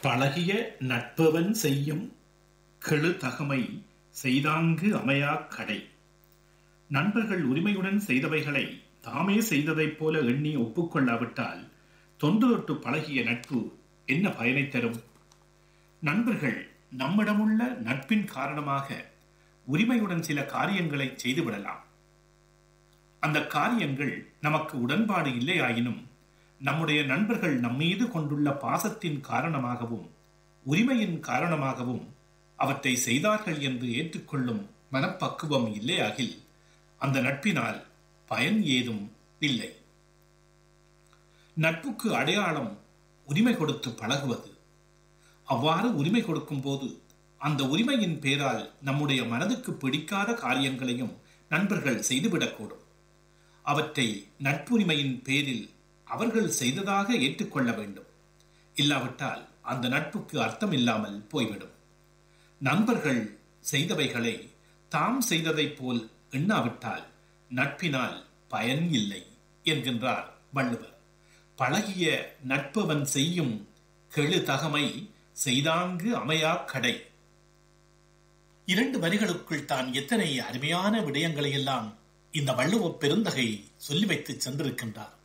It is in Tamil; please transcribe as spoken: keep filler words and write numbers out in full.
பழகிய நட்பவன் செய்யும் கெழு தகமை செய்தாங்கு அமையா கடை. நண்பர்கள் உரிமையுடன் செய்தவைகளை தாமே செய்ததைப் போல எண்ணி ஒப்புக்கொள்ளாவிட்டால் தொன்று தொட்டு பழகிய நட்பு என்ன பயனை தரும்? நண்பர்கள் நம்மிடமுள்ள நட்பின் காரணமாக உரிமையுடன் சில காரியங்களை செய்துவிடலாம். அந்த காரியங்கள் நமக்கு உடன்பாடு இல்லையாயினும் நம்முடைய நண்பர்கள் நம்மீது கொண்டுள்ள பாசத்தின் காரணமாகவும் உரிமையின் காரணமாகவும் அவற்றை செய்தார்கள் என்று ஏற்றுக்கொள்ளும் மனப்பக்குவம் இல்லையாகில் அந்த நட்பினால் பயன் ஏதும் இல்லை. நட்புக்கு அடையாளம் உரிமை கொடுத்து பழகுவது. அவ்வாறு உரிமை கொடுக்கும் போது அந்த உரிமையின் பேரால் நம்முடைய மனதுக்கு பிடிக்காத காரியங்களையும் நண்பர்கள் செய்துவிடக்கூடும். அவற்றை நட்புரிமையின் பேரில் அவர்கள் செய்ததாக ஏற்றுக்கொள்ள வேண்டும். இல்லாவிட்டால் அந்த நட்புக்கு அர்த்தம் இல்லாமல் போய்விடும். நண்பர்கள் செய்தவைகளை தாம் செய்ததைப் போல் எண்ணாவிட்டால் நட்பினால் பயன் இல்லை என்கின்றார் வள்ளுவர். பழகிய நட்பவன் செய்யும் கெழு தகமை செய்தாங்கு அமையா கடை. இரண்டு வரிகளுக்குள் தான் எத்தனை அருமையான விடயங்களை எல்லாம் இந்த வள்ளுவ பெருந்தகை சொல்லி வைத்து சென்றிருக்கின்றார்.